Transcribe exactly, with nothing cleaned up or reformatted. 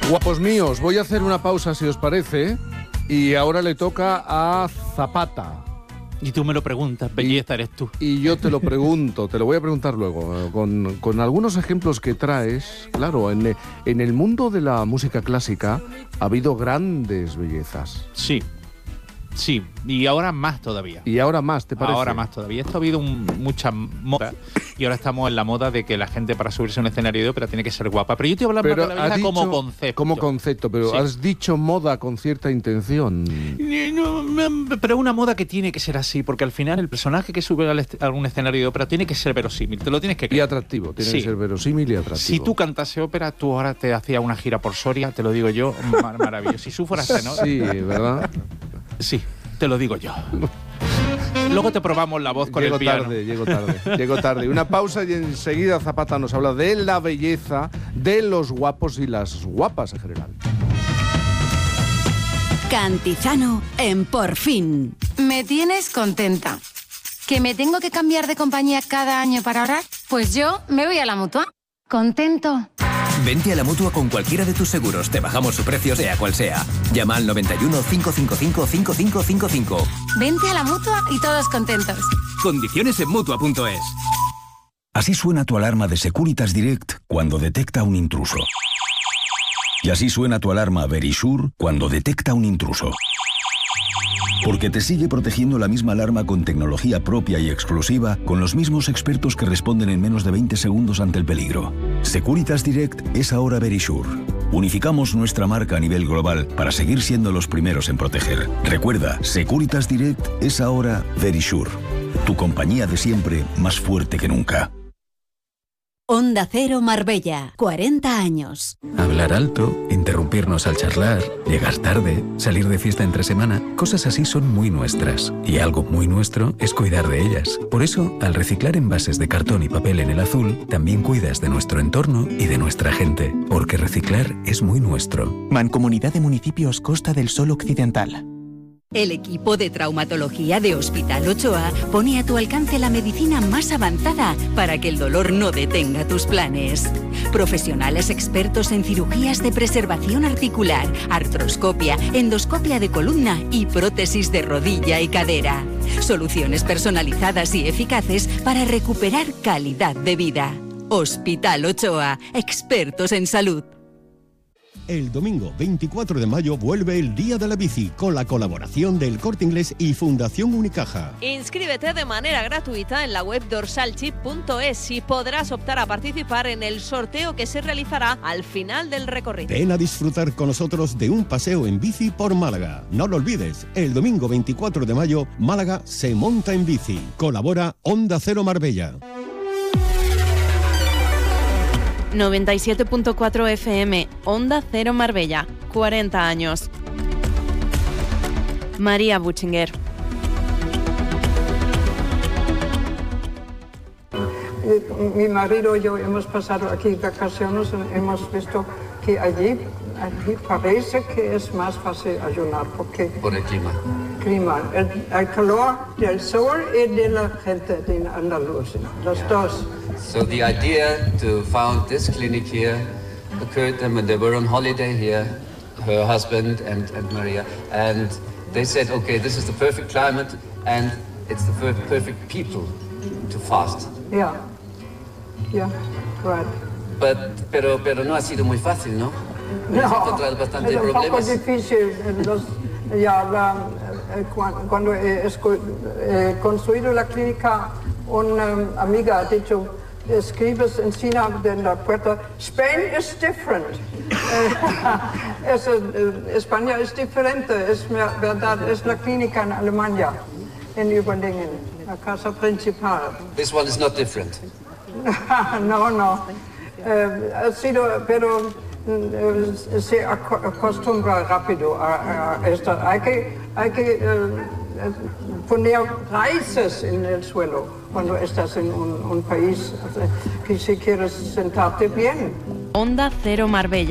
Guapos míos, voy a hacer una pausa si os parece y ahora le toca a Zapata. Y tú me lo preguntas, belleza eres tú. Y yo te lo pregunto, te lo voy a preguntar luego, con, con algunos ejemplos que traes. Claro, en, en el mundo de la música clásica ha habido grandes bellezas. Sí, sí, y ahora más todavía. Y ahora más, ¿te parece? Ahora más todavía. Esto ha habido un, mucha moda y ahora estamos en la moda de que la gente para subirse a un escenario de ópera tiene que ser guapa. Pero yo te voy a hablar más de la belleza dicho, como concepto. Como concepto, pero sí. Has dicho moda con cierta intención. No, pero una moda que tiene que ser así, porque al final el personaje que sube a algún escenario de ópera tiene que ser verosímil, te lo tienes que creer. Y atractivo, tiene sí. que ser verosímil y atractivo. Si tú cantase ópera, tú ahora te hacías una gira por Soria, te lo digo yo, mar maravilloso. Si tú fueras tenor... Sí, ¿verdad? Sí, te lo digo yo. Luego te probamos la voz con llego el piano. Tarde, llego tarde, llego tarde. Una pausa y enseguida Zapata nos habla de la belleza, de los guapos y las guapas en general. Cantizano en Por Fin. Me tienes contenta. ¿Que me tengo que cambiar de compañía cada año para ahorrar? Pues yo me voy a la Mutua. Contento. Vente a la Mutua con cualquiera de tus seguros. Te bajamos su precio, sea cual sea. Llama al noventa y uno, cinco cinco cinco, cinco cinco cinco cinco. Vente a la Mutua y todos contentos. Condiciones en Mutua punto es. Así suena tu alarma de Securitas Direct cuando detecta un intruso. Y así suena tu alarma Verisure cuando detecta un intruso. Porque te sigue protegiendo la misma alarma con tecnología propia y exclusiva, con los mismos expertos que responden en menos de veinte segundos ante el peligro. Securitas Direct es ahora Verisure. Unificamos nuestra marca a nivel global para seguir siendo los primeros en proteger. Recuerda, Securitas Direct es ahora Verisure. Tu compañía de siempre, más fuerte que nunca. Onda Cero Marbella, cuarenta años. Hablar alto, interrumpirnos al charlar, llegar tarde, salir de fiesta entre semana, cosas así son muy nuestras. Y algo muy nuestro es cuidar de ellas. Por eso, al reciclar envases de cartón y papel en el azul, también cuidas de nuestro entorno y de nuestra gente. Porque reciclar es muy nuestro. Mancomunidad de Municipios Costa del Sol Occidental. El equipo de traumatología de Hospital Ochoa pone a tu alcance la medicina más avanzada para que el dolor no detenga tus planes. Profesionales expertos en cirugías de preservación articular, artroscopia, endoscopia de columna y prótesis de rodilla y cadera. Soluciones personalizadas y eficaces para recuperar calidad de vida. Hospital Ochoa, expertos en salud. El domingo veinticuatro de mayo vuelve el Día de la Bici con la colaboración del Corte Inglés y Fundación Unicaja. Inscríbete de manera gratuita en la web dorsalchip punto es y podrás optar a participar en el sorteo que se realizará al final del recorrido. Ven a disfrutar con nosotros de un paseo en bici por Málaga. No lo olvides, el domingo veinticuatro de mayo, Málaga se monta en bici. Colabora Onda Cero Marbella. noventa y siete punto cuatro F M, Onda Cero Marbella, cuarenta años. María Buchinger. Mi marido y yo hemos pasado aquí vacaciones, hemos visto que allí, allí parece que es más fácil ayunar porque... Por el clima. clima, el, el calor del sol y de la gente de Andalucía, los yeah. dos. So the idea to found this clinic here occurred when they were on holiday here, her husband and, and Maria, and they said, okay, this is the perfect climate and it's the perfect people to fast. Yeah, yeah, right. But, pero, pero no ha sido muy fácil, ¿no? No, encontrado bastante es un problemas. poco difícil. Los, ya, la, cuando he construido la clínica, una amiga ha dicho, escribes encima de la puerta, Spain is different. es, España es diferente, es verdad, es la clínica en Alemania, en Überlingen, la casa principal. This one is not different. no, no. Eh, ha sido, pero eh, se acostumbra rápido a, a esto. Hay que, hay que eh, poner raíces en el suelo cuando estás en un, un país que si quieres sentarte bien. Onda Cero Marbella.